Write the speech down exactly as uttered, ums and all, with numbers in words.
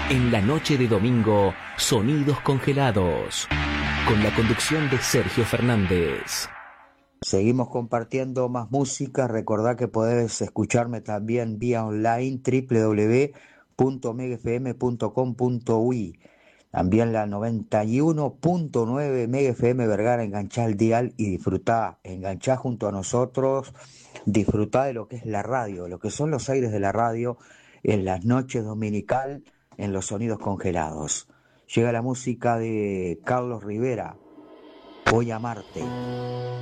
En la noche de domingo, Sonidos Congelados, con la conducción de Sergio Fernández. Seguimos compartiendo más música. Recordá que podés escucharme también vía online doble u doble u doble u punto mega f m punto com punto u i. También la noventa y uno punto nueve Mega F M Vergara. Enganchá el dial y disfrutá. Enganchá junto a nosotros. Disfrutá de lo que es la radio, lo que son los aires de la radio en las noches dominical en los Sonidos Congelados. Llega la música de Carlos Rivera. Voy a amarte.